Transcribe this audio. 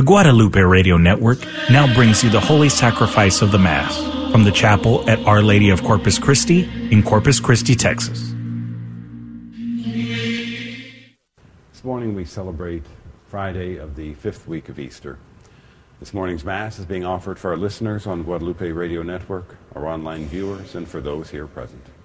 Guadalupe Radio Network now brings you the Holy Sacrifice of the Mass from the chapel at Our Lady of Corpus Christi in Corpus Christi, Texas. This morning we celebrate Friday of the 5th week of Easter. This morning's Mass is being offered for our listeners on Guadalupe Radio Network, our online viewers, and for those here present.